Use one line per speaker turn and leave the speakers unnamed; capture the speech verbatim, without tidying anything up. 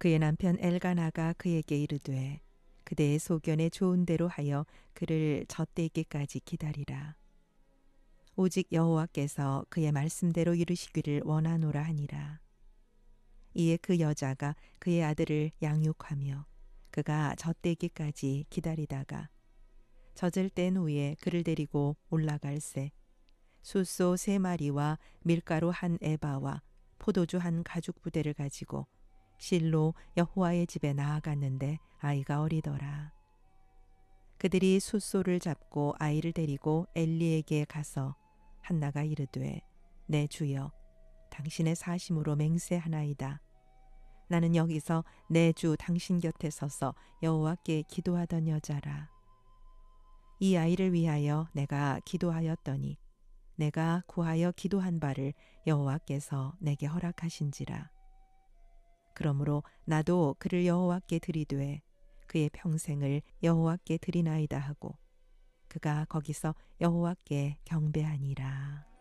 그의 남편 엘가나가 그에게 이르되 그대의 소견에 좋은 대로 하여 그를 젖되기까지 기다리라. 오직 여호와께서 그의 말씀대로 이루시기를 원하노라 하니라. 이에 그 여자가 그의 아들을 양육하며 그가 젖되기까지 기다리다가 젖을 뗀 후에 그를 데리고 올라갈새 숫소 세 마리와 밀가루 한 에바와 포도주 한 가죽 부대를 가지고 실로 여호와의 집에 나아갔는데 아이가 어리더라. 그들이 숫소를 잡고 아이를 데리고 엘리에게 가서 한나가 이르되 내 주여 당신의 사심으로 맹세하나이다. 나는 여기서 내 주 당신 곁에 서서 여호와께 기도하던 여자라. 이 아이를 위하여 내가 기도하였더니 내가 구하여 기도한 바를 여호와께서 내게 허락하신지라. 그러므로 나도 그를 여호와께 드리되 그의 평생을 여호와께 드리나이다 하고 그가 거기서 여호와께 경배하니라.